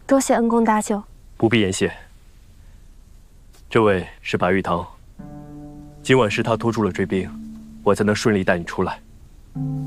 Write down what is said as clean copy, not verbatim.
多谢恩公搭救。 不必言谢。这位是白玉堂，今晚是他拖住了追兵，我才能顺利带你出来。